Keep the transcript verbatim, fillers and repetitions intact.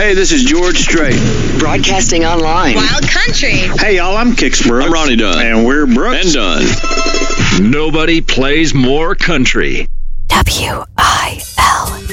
Hey, this is George Strait. Broadcasting online. Wild Country. Hey, y'all, I'm Kix Brooks. I'm Ronnie Dunn. And we're Brooks. And Dunn. Nobody plays more country. W I L